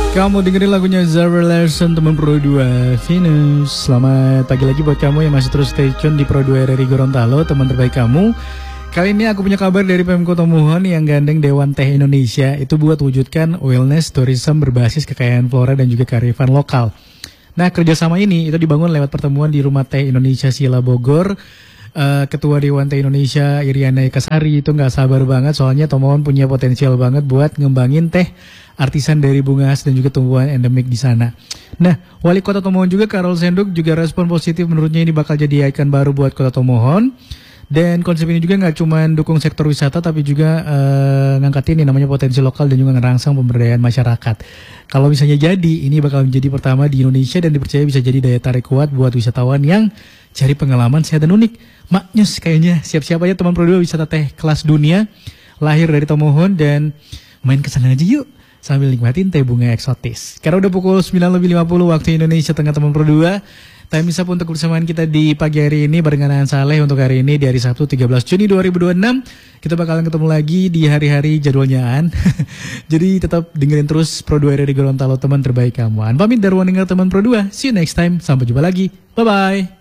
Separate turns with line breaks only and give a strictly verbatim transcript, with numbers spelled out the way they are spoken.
Kamu dengerin lagunya Zara Larsson, teman Pro dua Venus. Selamat pagi lagi buat kamu yang masih terus stay tune di Pro dua R R I Gorontalo, teman terbaik kamu. Kali ini aku punya kabar dari Pemko Tomohon yang gandeng Dewan Teh Indonesia itu buat wujudkan wellness tourism berbasis kekayaan flora dan juga kearifan lokal. Nah, kerjasama ini itu dibangun lewat pertemuan di Rumah Teh Indonesia Sila Bogor. Uh, Ketua Dewan Teh Indonesia Iriana Ekasari itu nggak sabar banget soalnya Tomohon punya potensial banget buat ngembangin teh artisan dari bunga khas dan juga tumbuhan endemik di sana. Nah, Wali Kota Tomohon juga Karol Senduk juga respon positif, menurutnya ini bakal jadi ikon baru buat Kota Tomohon. Dan konsep ini juga nggak cuma dukung sektor wisata tapi juga uh, ngangkatin ini namanya potensi lokal dan juga ngerangsang pemberdayaan masyarakat. Kalau misalnya jadi, ini bakal menjadi pertama di Indonesia dan dipercaya bisa jadi daya tarik kuat buat wisatawan yang cari pengalaman sehat dan unik. Maknyus kayaknya siap-siap aja teman Pro dua wisata teh kelas dunia lahir dari Tomohon dan main kesana aja yuk sambil nikmatin teh bunga eksotis. Karena udah pukul sembilan lebih lima puluh waktu Indonesia Tengah teman Pro dua. Time is up untuk kebersamaan kita di pagi hari ini barengan Aan Saleh untuk hari ini di hari Sabtu tiga belas Juni dua ribu dua puluh enam. Kita bakalan ketemu lagi di hari-hari jadwalnya Aan. Jadi tetap dengerin terus Pro dua R R I Gorontalo, teman terbaik kamu. Aan pamit dari Waninger teman Pro dua. See you next time. Sampai jumpa lagi. Bye-bye.